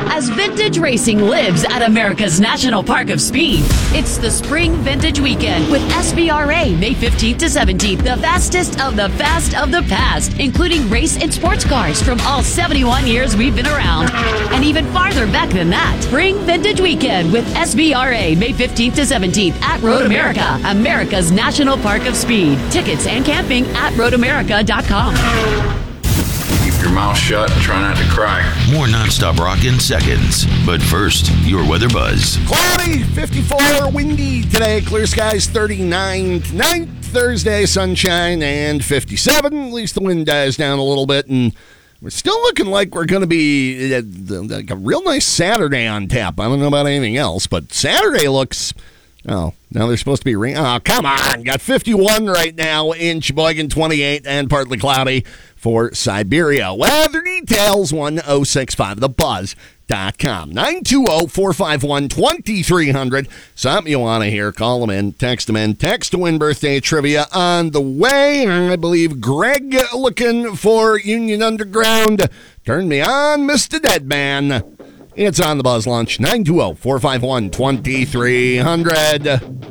as vintage racing lives at America's National Park of Speed. It's the Spring Vintage Weekend with SVRA, May 15th to 17th, the fastest of the fast of the past, including race and sports cars from all 71 years we've been around, and even farther back than that. Spring Vintage Weekend with SVRA, May 15th to 17th at Road America, America's National Park of Speed. Tickets and camping at roadamerica.com. Keep your mouth shut and try not to cry. More nonstop rock in seconds. But first, your weather buzz. Cloudy, 54, windy today. Clear skies, 39 tonight. Thursday, sunshine, and 57. At least the wind dies down a little bit, and we're still looking like we're going to be like a real nice Saturday on tap. I don't know about anything else, but Saturday looks... Oh, now there's supposed to be rain. Oh, come on. Got 51 right now in Sheboygan, 28, and partly cloudy for Siberia. Weather details, 1065, thebuzz.com. 920-451-2300. Something you want to hear, call them in, text them in. Text to win birthday trivia on the way. I believe Greg looking for Union Underground. Turn me on, Mr. Deadman. It's on the Buzz Lunch, 920-451-2300.